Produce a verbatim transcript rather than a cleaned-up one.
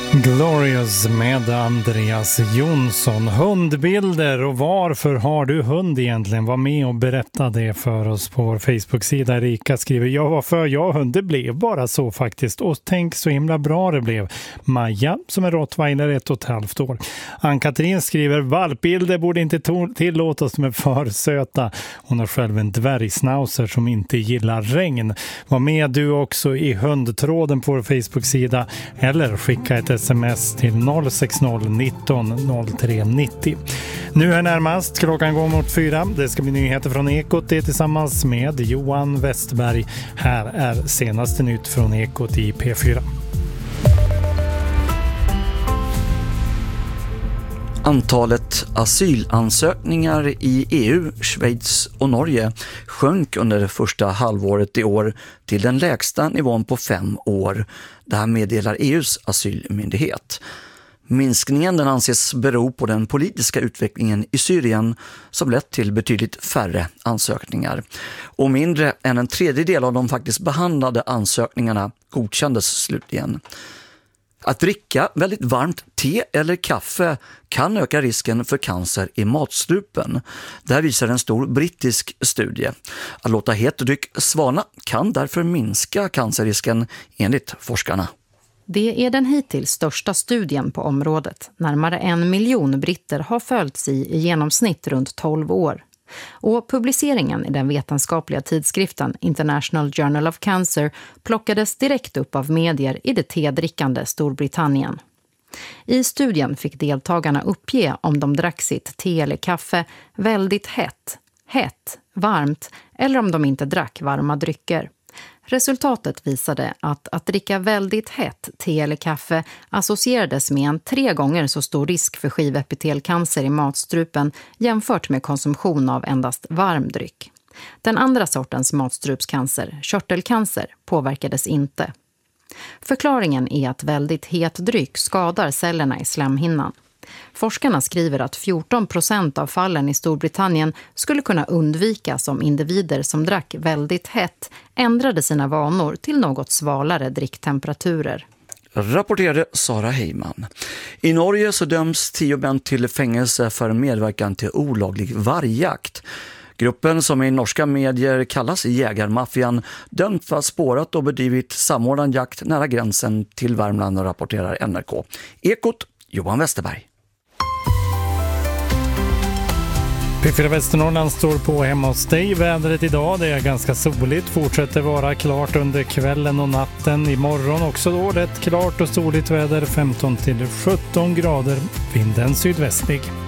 Glorious med Andreas Jonsson. Hundbilder, och varför har du hund egentligen? Var med och berätta det för oss på vår Facebook-sida. Erika skriver, jag var för jag hund, det blev bara så faktiskt. Och tänk så himla bra det blev. Maja som är rottweiler ett och ett halvt år. Ann-Katrin skriver, valpbilder borde inte to- tillåtas, som är för söta. Hon har själv en dvärgsnauser som inte gillar regn. Var med du också i hundtråden på vår Facebook-sida, eller skicka ett sms till noll sex noll nitton noll tre nittio. Nu är närmast, klockan går mot fyra. Det ska bli nyheter från Ekot, det tillsammans med Johan Westberg. Här är senaste nytt från Ekot i P fyra. Antalet asylansökningar i E U, Schweiz och Norge sjönk under det första halvåret i år till den lägsta nivån på fem år. Det här meddelar E U:s asylmyndighet. Minskningen den anses bero på den politiska utvecklingen i Syrien som lett till betydligt färre ansökningar. Och mindre än en tredjedel av de faktiskt behandlade ansökningarna godkändes slutligen. Att dricka väldigt varmt te eller kaffe kan öka risken för cancer i matstrupen. Det här visar en stor brittisk studie. Att låta het dryck svalna kan därför minska cancerrisken enligt forskarna. Det är den hittills största studien på området. Närmare en miljon britter har följts i i genomsnitt runt tolv år. Och publiceringen i den vetenskapliga tidskriften International Journal of Cancer plockades direkt upp av medier i det tedrickande Storbritannien. I studien fick deltagarna uppge om de drack sitt te eller kaffe väldigt hett, hett, varmt eller om de inte drack varma drycker. Resultatet visade att att dricka väldigt hett te eller kaffe associerades med en tre gånger så stor risk för skivepitelcancer i matstrupen jämfört med konsumtion av endast varm dryck. Den andra sortens matstrupscancer, körtelcancer, påverkades inte. Förklaringen är att väldigt het dryck skadar cellerna i slemhinnan. Forskarna skriver att fjorton procent av fallen i Storbritannien skulle kunna undvikas om individer som drack väldigt hett ändrade sina vanor till något svalare dricktemperaturer. Rapporterade Sara Heiman. I Norge så döms tio män till fängelse för medverkan till olaglig vargjakt. Gruppen, som i norska medier kallas Jägarmaffian, dömt för att spårat och bedrivit samordnad jakt nära gränsen till Värmland, rapporterar N R K. Ekot, Johan Westerberg. P fyra Västernorrland står på hemma hos dig. Vädret idag, det är ganska soligt. Fortsätter vara klart under kvällen och natten. Imorgon också då rätt klart och soligt väder. femton till sjutton grader. Vinden sydvästlig.